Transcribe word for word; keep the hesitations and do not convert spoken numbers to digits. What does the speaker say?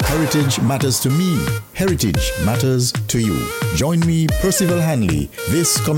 Heritage matters to me. Heritage matters to you. Join me, Percival Hanley, this coming